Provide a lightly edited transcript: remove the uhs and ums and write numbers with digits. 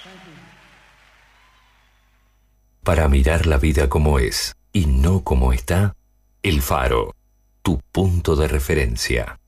Para mirar la vida como es y no como está, El Faro, tu punto de referencia.